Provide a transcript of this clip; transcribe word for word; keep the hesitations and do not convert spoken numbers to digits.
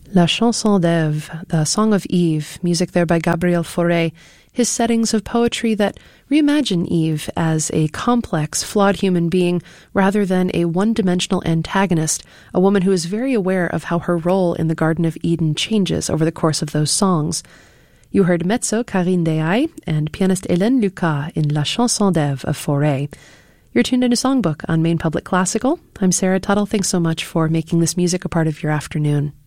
La Chanson d'Ève, the Song of Eve, music there by Gabriel Fauré, his settings of poetry that reimagine Eve as a complex, flawed human being rather than a one-dimensional antagonist, a woman who is very aware of how her role in the Garden of Eden changes over the course of those songs. You heard mezzo Karine Dehaye and pianist Hélène Lucas in La Chanson d'Ève of Fauré. You're tuned into Songbook on Maine Public Classical. I'm Sarah Tuttle. Thanks so much for making this music a part of your afternoon.